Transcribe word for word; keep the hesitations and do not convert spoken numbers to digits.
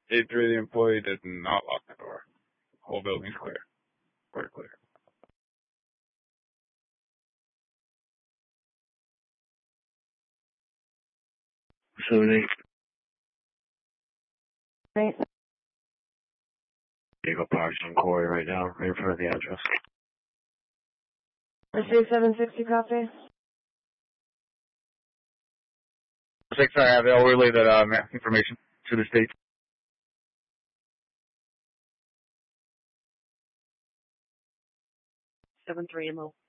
eight three, the employee did not lock the door. Whole building's clear. We're clear. Facility. Right. Vehicle parked on Corey right now, right in front of the address. Receive seven sixty, copy. Six, I have. I'll relay that um, information to the state. seven three M O.